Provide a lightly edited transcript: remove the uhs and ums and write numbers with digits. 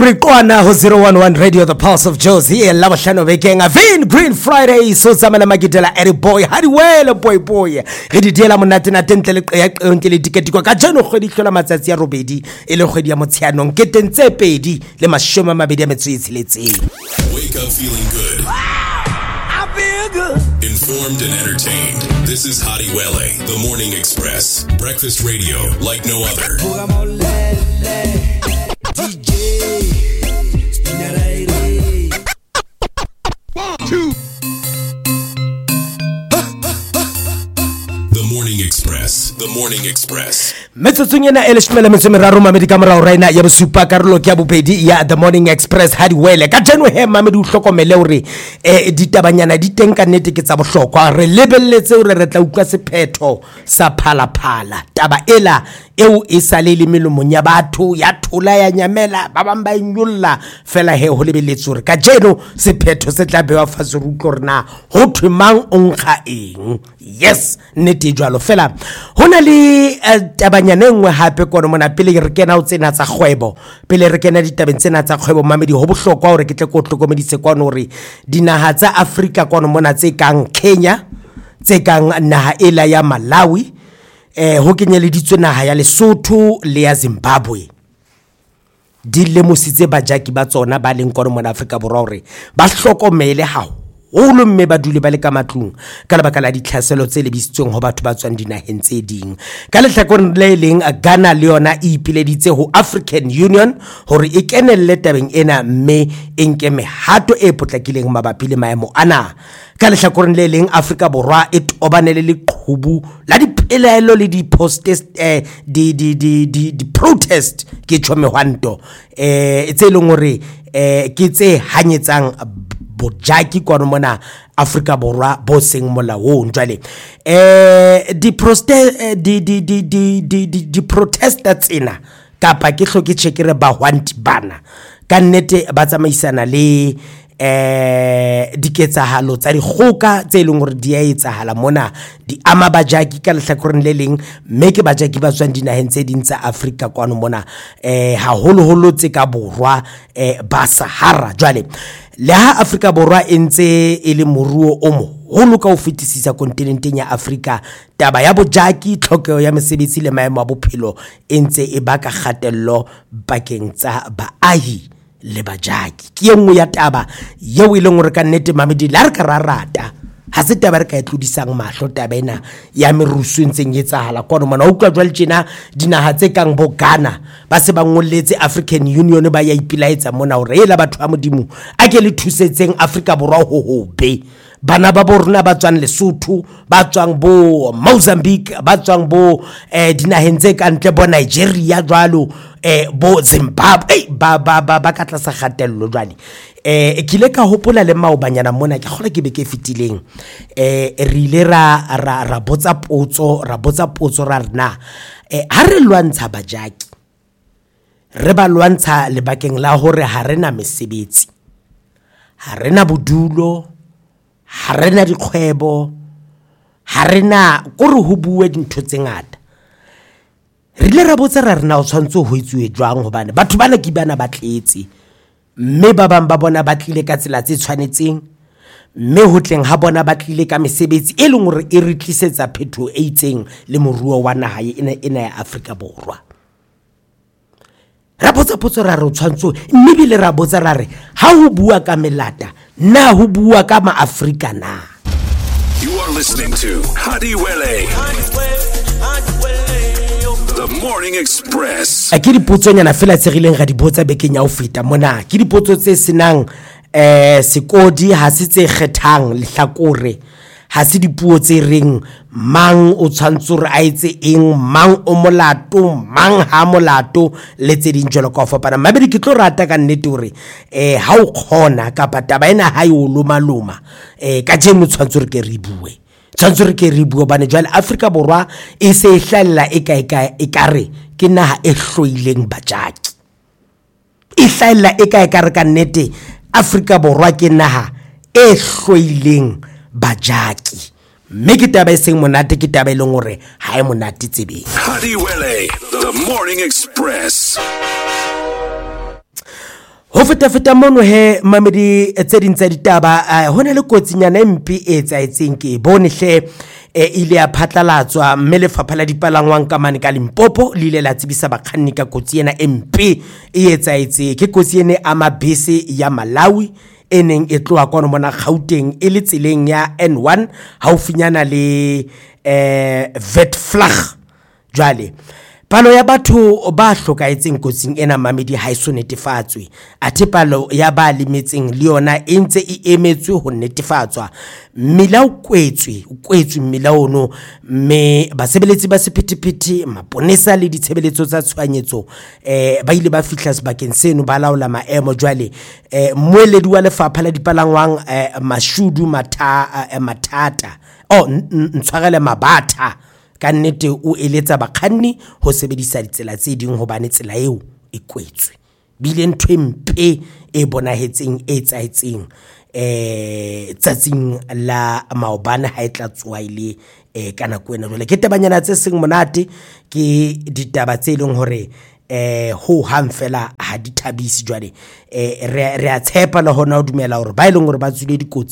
Briqwana ho 011 Radio, the Pulse of Jozi here labohlano bekeng Avin Green Friday so tsamela magidela eri boy hadi wele boy re di diela monate na tentle le qeya qeontle le diketikwa ka jeno kgwedi hlola matsatsi ya robedi e le kgwedi ya motsheanong ke tentse pedi le mashome mabedi ya metso e tsheletseng. Wake up feeling good. I feel good. Informed and entertained. This is Hadi Wele, the Morning Express. Breakfast radio like no other. DJ Spinaraire. 1, 2. The Morning Express. The Morning Express. Metsotsonyana ele shmela metsomeraro mamedi ka morao raina ya bosupa karolo ke ya bobedi ya The Morning Express Hadi Wele ka jeno he mamedi o hlokomele hore ditabanyana di teng ka nnete ke tsa bohlokwa re lebelletse hore re tla utlwa sephetho sa phalaphala taba ela eo e sale le melomong ya batho ya thola ya nyamela ba bang ba inyolla fela he ho lebelletse hore ka jeno sephetho se tla bewa fatshe re utlwe hore na ho thwe mang o nkga eng. Yes nnete jwalo fela hona le tabanyana engwe hape kono mona pele re kena o tsena tsa kgwebo pele re kena ditabeng tsena tsa kgwebo mamedi ho bohlokwa hore ke tle go hlokomedise kono hore dinaha tsa Afrika kono mona tse kang Kenya tse kang naha ela ya Malawi ho kenyeleditswe naha ya Lesotho le ya Zimbabwe di lemositse bajaki ba tsona ba leng kono mona Afrika Borwa hore ba hlokomele haholo mme ba dule ba le ka matlung ka lebaka la ditlhaselo tse lebisitsweng ho batho ba tswang dinaheng tse ding ka lehlakoreng le leng Ghana le yona e ipileditse ho African Union hore e kenelle tabeng ena mme e nke mehato e potlakileng mabapi le maemo ana ka lehlakoreng le leng Afrika Borwa e tobanele le qhubu la dipelaelo le di protest ke tshomehwanto tse leng hore ke tse hanyetsang bojaki kono mona Afrika Borwa bo seng molaong jwale di protester tsena kapa ke hloke tshekere ba hwanti bana ka nnete ba tsamaisana le diketsahalo tsa dikgoka tse leng hore di a etsahala mona di ama bajaki ka lehlakoreng le leng mme ke bajaki ba tswang dinaheng tse ding tsa Afrika kwano mona haholo tse ka borwa ba Sahara jwale le ha Afrika Borwa e ntse e le moruo o moholo ka ho fetisisa kontinenteng ya Afrika taba ya bojaki tlhokeho ya mesebetsi le maemo a bophelo e ntse e baka kgatello bakeng tsa baahi le bajaki ke engwe ya taba yeo e leng hore ka nnete mamedi la re ka rata ha se taba re ka etlodisang mahlo taba ena ya merusu ntseng etsahala kono mona o utlwa jwale tjena dinaha tse kang bo Ghana ba se ba ngolletse African Union ba ya ipilaetsa mona hore ela batho ba modimo a ke le thusetseng Afrika Borwa ho hobe bana ba borona ba tswang Lesotho ba tswang bo Mozambique ba tswang bo dinaheng tse ka ntle bo Nigeria jwalo bo Zimbabwe ba ka tlasa kgatello jwale kile ka hopola le maobanyana mona ke kgola ke be ke fitileng re ile ra botsa potso ra rena ha re lwantsha bajaki re ba lwantsha lebakeng la hore ha rena mesebetsi ha rena bodulo ha rena dikgwebo ha rena gore ho buwe dintho tse ngata re ile ra botsa ra rena o tshwantse ho itsuwe jwang hobane batho bana ke bana ba tletse mme ba bang ba bona ba tlile ka tsela tse tshwanetseng mme ho tleng ha bona ba tlile ka mesebetsi e leng hore e re tlisetsa phetho e itseng le moruo wa naha ena ya Afrika Borwa ra botsa potso ra re o tshwantse mme bile ra botsa ra re ha ho bua ka melata na ho bua ka maAfrika na. You are listening to Hadi Wele. The Morning Express. Ke dipotsonyana fela tserileng ga di botsa bekeng ya ho feta mona ke dipotso tse senang sekodi ha se tse kgethang lehlakore ha se dipuo tse reng mang o tshwantse re a etse eng mang o molato mang ha molato le tse ding jwalo ka fapana mabedi ke tlo rata ka nnete hore ha o khona kapa taba ena ha e o loma ka jeno tshwantse re ke re bue tshwantse re ke re bue bane jwale Afrika Borwa e se hlalla e kare ke naha e hloileng bajaki e hlalla e kare ka nnete Afrika Borwa ke naha e hloileng bajaki mme ke taba e seng monate ke taba e leng hore ha e monate tsebeng. Hadi Wele, the Morning Express. Ho feta mono he mamedi tse ding tsa ditaba hona le kotsinyana empe e tsaetseng ke bone hle ile ya phatlalatswa mme lefapha la dipalangwang ka mane ka Limpopo le ile la tsebisa bakganni ka kotsi ena empe e etsaetse ke kotsi ene amabese ya Malawi eneng e tloa kwa mona Gauteng e le tseleng ya N1 haufinyana le Witflag. Jwale palo ya batho ba hlokaetseng kotsing ena mamedi ha iso netefatswe athe palo ya ba limetseng le yona e ntse e emetswe ho netefatswa mmila o kwetswe mmila ono mme basebeletsi ba sephethephethe maponesa le ditshebeletso tsa tshwanyetso ba ile ba fihla sebakeng seno ba laola maemo. Jwale moeledi wa lefapha la dipalangwang Mashudu Mathata ntshwarele Mabatha ka nnete o eletsa bakganni ho sebedisa ditsela tse ding hobane tsela eo e kwetswe bile ntwe mpe e bonahetseng e tsaetseng tsatsing la maobane ha etla tswa ile kana kwena jole ke tabanyana tse seng monate ke ditaba tse leng hore ho hang fela ha di thabisi. Jwale re a tshepa le hona o dumela hore ba ileng hore ba tswile dikotsi